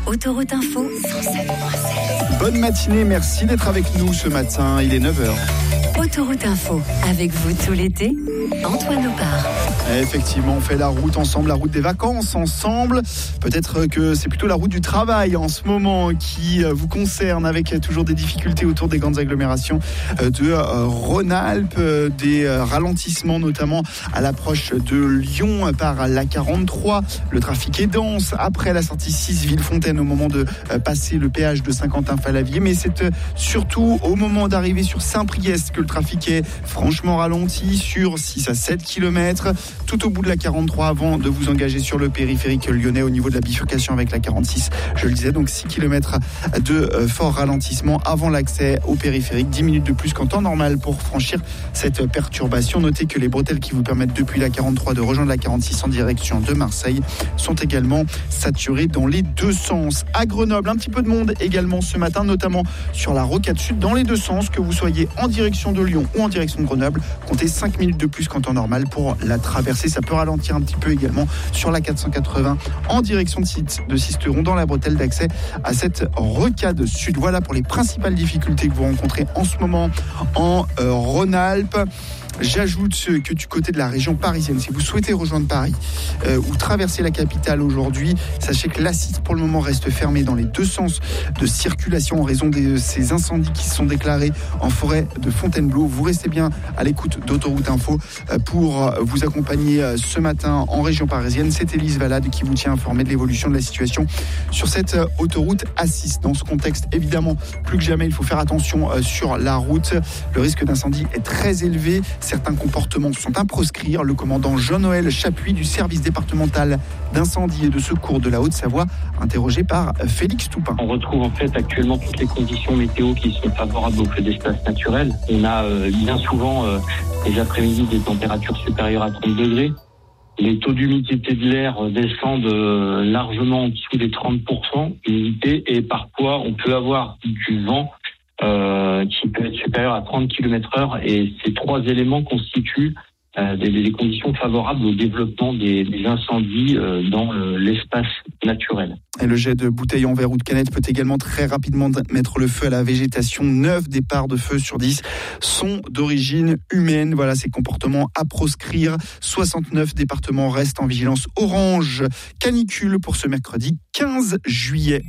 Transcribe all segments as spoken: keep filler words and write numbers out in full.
Autoroute Info, cent sept virgule sept. Bonne matinée, merci d'être avec nous ce matin, il est neuf heures. Autoroute Info, avec vous tout l'été, Antoine Opar. Effectivement, on fait la route ensemble, la route des vacances ensemble. Peut-être que c'est plutôt la route du travail en ce moment qui vous concerne, avec toujours des difficultés autour des grandes agglomérations de Rhône-Alpes, des ralentissements notamment à l'approche de Lyon par la quarante-trois. Le trafic est dense après la sortie six Villefontaine au moment de passer le péage de Saint-Quentin-Fallavier, mais c'est surtout au moment d'arriver sur Saint-Priest que le trafic est franchement ralenti sur six à sept kilomètres. Tout au bout de la quarante-trois avant de vous engager sur le périphérique lyonnais au niveau de la bifurcation avec la quarante-six. Je le disais, donc six kilomètres de fort ralentissement avant l'accès au périphérique. dix minutes de plus qu'en temps normal pour franchir cette perturbation. Notez que les bretelles qui vous permettent depuis la quarante-trois de rejoindre la quarante-six en direction de Marseille sont également saturées dans les deux sens. À Grenoble, un petit peu de monde également ce matin, notamment sur la rocade sud dans les deux sens, que vous soyez en direction de Lyon ou en direction de Grenoble. Comptez cinq minutes de plus qu'en temps normal pour la traversée. Ça peut ralentir un petit peu également sur la quatre cent quatre-vingts en direction de Sisteron dans la bretelle d'accès à cette rocade sud. Voilà pour les principales difficultés que vous rencontrez en ce moment en euh, Rhône-Alpes. J'ajoute que du côté de la région parisienne, si vous souhaitez rejoindre Paris euh, ou traverser la capitale aujourd'hui, sachez que l'A six pour le moment reste fermée dans les deux sens de circulation en raison de ces incendies qui se sont déclarés en forêt de Fontainebleau. Vous restez bien à l'écoute d'Autoroute Info euh, pour vous accompagner euh, ce matin en région parisienne. C'est Élise Valade qui vous tient informé de l'évolution de la situation sur cette euh, autoroute A six. Dans ce contexte, évidemment, plus que jamais, il faut faire attention euh, sur la route. Le risque d'incendie est très élevé. Certains comportements sont à proscrire. Le commandant Jean-Noël Chapuis du service départemental d'incendie et de secours de la Haute-Savoie, interrogé par Félix Toupin. On retrouve en fait actuellement toutes les conditions météo qui sont favorables au feu d'espace naturel. On a euh, bien souvent euh, les après-midi des températures supérieures à trente degrés. Les taux d'humidité de l'air descendent euh, largement en dessous des trente pour cent d'humidité et parfois on peut avoir du vent Euh, qui peut être supérieur à trente kilomètres heure, et ces trois éléments constituent euh, des, des conditions favorables au développement des, des incendies euh, dans le, l'espace naturel. Et le jet de bouteilles en verre ou de canettes peut également très rapidement mettre le feu à la végétation. neuf départs de feu sur dix sont d'origine humaine. Voilà ces comportements à proscrire. soixante-neuf départements restent en vigilance orange canicule pour ce mercredi quinze juillet.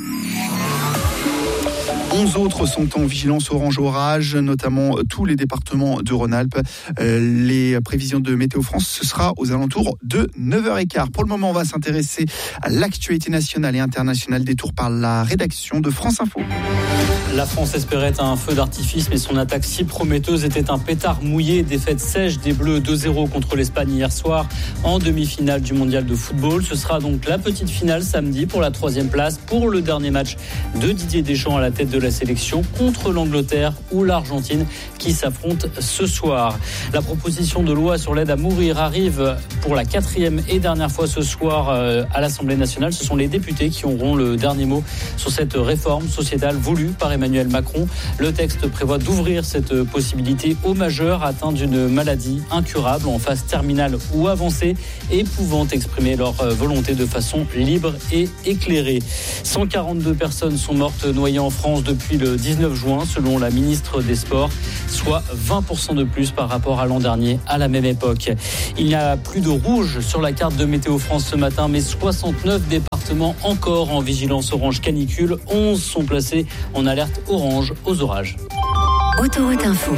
onze autres sont en vigilance orange orage, notamment tous les départements de Rhône-Alpes. Euh, les prévisions de Météo France, ce sera aux alentours de neuf heures quinze. Pour le moment, on va s'intéresser à l'actualité nationale et internationale, détour par la rédaction de France Info. La France espérait un feu d'artifice, mais son attaque si prometteuse était un pétard mouillé. Défaite sèche des Bleus deux zéro contre l'Espagne hier soir en demi-finale du mondial de football. Ce sera donc la petite finale samedi pour la troisième place, pour le dernier match de Didier Deschamps à la tête de la sélection contre l'Angleterre ou l'Argentine qui s'affrontent ce soir. La proposition de loi sur l'aide à mourir arrive pour la quatrième et dernière fois ce soir à l'Assemblée nationale. Ce sont les députés qui auront le dernier mot sur cette réforme sociétale voulue par Emmanuel Macron. Le texte prévoit d'ouvrir cette possibilité aux majeurs atteints d'une maladie incurable en phase terminale ou avancée et pouvant exprimer leur volonté de façon libre et éclairée. cent quarante-deux personnes sont mortes noyées en France depuis le dix-neuf juin, selon la ministre des Sports, soit vingt pour cent de plus par rapport à l'an dernier à la même époque. Il n'y a plus de rouge sur la carte de Météo France ce matin, mais soixante-neuf départements encore en vigilance orange canicule. onze sont placés en alerte orange aux orages. Autoroute Info,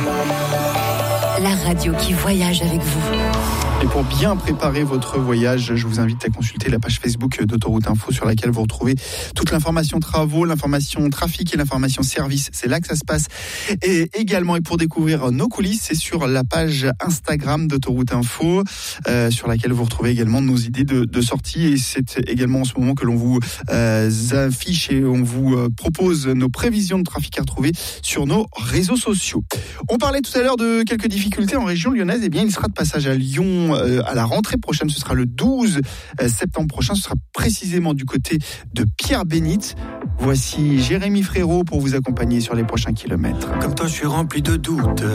la radio qui voyage avec vous. Et pour bien préparer votre voyage, je vous invite à consulter la page Facebook d'Autoroute Info sur laquelle vous retrouvez toute l'information travaux, l'information trafic et l'information service. C'est là que ça se passe. Et également, et pour découvrir nos coulisses, c'est sur la page Instagram d'Autoroute Info, euh, sur laquelle vous retrouvez également nos idées de, de sortie. Et c'est également en ce moment que l'on vous euh, affiche et on vous euh, propose nos prévisions de trafic à retrouver sur nos réseaux sociaux. On parlait tout à l'heure de quelques difficultés en région lyonnaise. Eh bien, il sera de passage à Lyon à la rentrée prochaine, ce sera le douze septembre prochain, ce sera précisément du côté de Pierre-Bénite. Voici Jérémy Frérot pour vous accompagner sur les prochains kilomètres. Comme toi, je suis rempli de doutes.